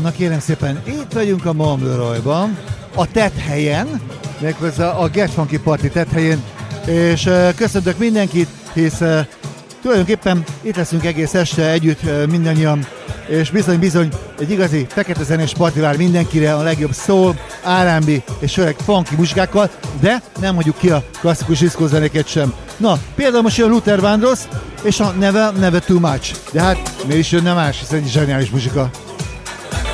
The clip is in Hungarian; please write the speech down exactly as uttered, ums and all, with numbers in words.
Na kérem szépen, itt vagyunk a Montleroy-ban, a tetthelyen, méghozzá a Get Funky Party tetthelyen, és uh, köszöntök mindenkit, hisz uh, tulajdonképpen itt leszünk egész este együtt uh, mindannyian, és bizony-bizony egy igazi fekete zenés parti vár mindenkire, a legjobb soul, er and bé és főleg funky muzsikákkal, de nem hagyjuk ki a klasszikus diszkózenéket sem. Na, például most jön Luther Vandross, és a Never Never Too Much, de hát miért is jönne más, hiszen egy zseniális muzsika.